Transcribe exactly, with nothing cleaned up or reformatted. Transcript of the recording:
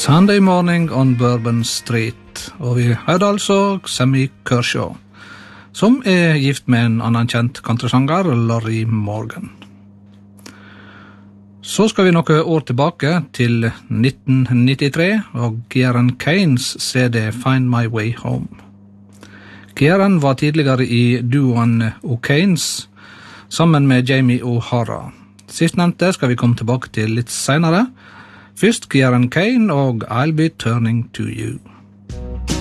Sunday Morning on Bourbon Street, og vi hørte altså Sammy Kershaw, som er gift med en annen kjent countrysanger, Lorrie Morgan. Så skal vi noen år tilbake til nitten nittitre, og Kieran Kanes C D Find My Way Home. Kieran var tidligere i duoen O'Kanes, sammen med Jamie O'Hara. Sistnevnte skal vi komme tilbake til litt senere. Først Kieran Kane og I'll Be Turning to You.